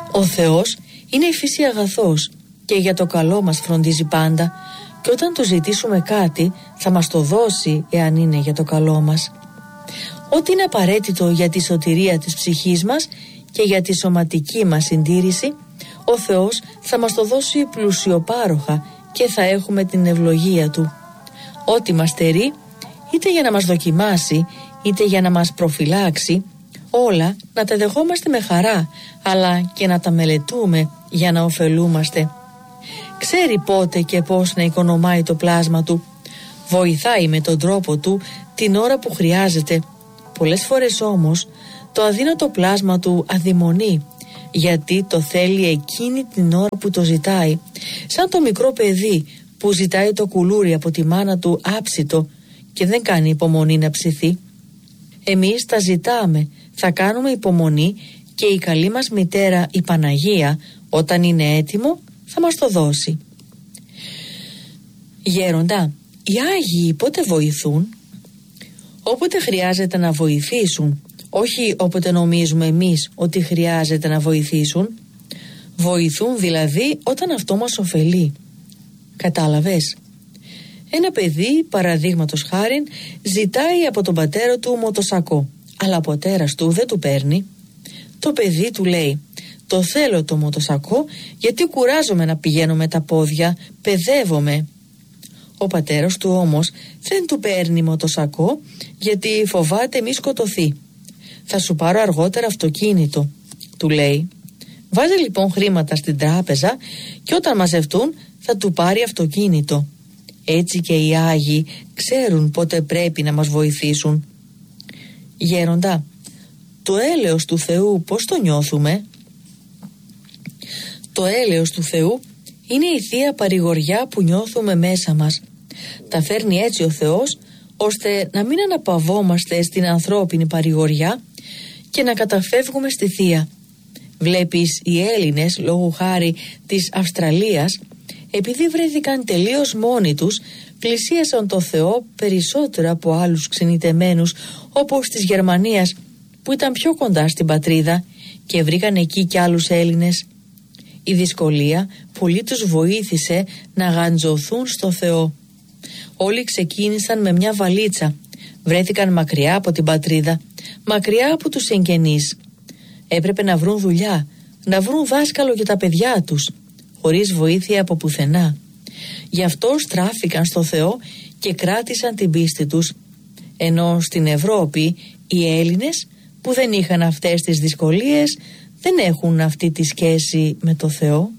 Ο Θεός είναι η φύση αγαθός και για το καλό μας φροντίζει πάντα, και όταν του ζητήσουμε κάτι θα μας το δώσει εάν είναι για το καλό μας. Ό,τι είναι απαραίτητο για τη σωτηρία της ψυχής μας και για τη σωματική μας συντήρηση, ο Θεός θα μας το δώσει πλουσιοπάροχα και θα έχουμε την ευλογία Του. Ό,τι μας στερεί, είτε για να μας δοκιμάσει, είτε για να μας προφυλάξει, όλα να τα δεχόμαστε με χαρά, αλλά και να τα μελετούμε για να ωφελούμαστε. Ξέρει πότε και πώς να οικονομάει το πλάσμα Του. Βοηθάει με τον τρόπο Του την ώρα που χρειάζεται. Πολλές φορές όμως το αδύνατο πλάσμα Του αδειμονεί, γιατί το θέλει εκείνη την ώρα που το ζητάει, σαν το μικρό παιδί που ζητάει το κουλούρι από τη μάνα του άψητο και δεν κάνει υπομονή να ψηθεί. Εμείς τα ζητάμε, θα κάνουμε υπομονή και η καλή μας μητέρα η Παναγία, όταν είναι έτοιμο, θα μας το δώσει. Γέροντα, οι Άγιοι πότε βοηθούν? Όποτε χρειάζεται να βοηθήσουν, όχι όποτε νομίζουμε εμείς ότι χρειάζεται να βοηθήσουν. Βοηθούν δηλαδή όταν αυτό μας ωφελεί. Κατάλαβες? Ένα παιδί, παραδείγματος χάριν, ζητάει από τον πατέρα του μοτοσακό, αλλά ο πατέρας του δεν του παίρνει. Το παιδί του λέει: το θέλω το μοτοσακό γιατί κουράζομαι να πηγαίνω με τα πόδια, παιδεύομαι. Ο πατέρας του όμως δεν του παίρνει μοτοσακό γιατί φοβάται μη σκοτωθεί. Θα σου πάρω αργότερα αυτοκίνητο, του λέει. Βάζε λοιπόν χρήματα στην τράπεζα και όταν μαζευτούν θα του πάρει αυτοκίνητο. Έτσι και οι Άγιοι ξέρουν πότε πρέπει να μας βοηθήσουν. Γέροντα, το έλεος του Θεού πώς το νιώθουμε? Το έλεος του Θεού είναι η Θεία Παρηγοριά που νιώθουμε μέσα μας. Τα φέρνει έτσι ο Θεός ώστε να μην αναπαυόμαστε στην ανθρώπινη παρηγοριά και να καταφεύγουμε στη Θεία. Βλέπεις, οι Έλληνες, λόγου χάρη της Αυστραλίας, επειδή βρέθηκαν τελείως μόνοι τους, πλησίασαν το Θεό περισσότερο από άλλους ξενιτεμένους όπως της Γερμανίας, που ήταν πιο κοντά στην πατρίδα, και βρήκαν εκεί κι άλλους Έλληνες. Η δυσκολία πολύ τους βοήθησε να γαντζωθούν στο Θεό. Όλοι ξεκίνησαν με μια βαλίτσα, βρέθηκαν μακριά από την πατρίδα, μακριά από τους εγγενείς. Έπρεπε να βρουν δουλειά, να βρουν δάσκαλο για τα παιδιά τους, χωρίς βοήθεια από πουθενά. Γι' αυτό στράφηκαν στο Θεό και κράτησαν την πίστη τους. Ενώ στην Ευρώπη οι Έλληνες που δεν είχαν αυτές τις δυσκολίες δεν έχουν αυτή τη σχέση με το Θεό.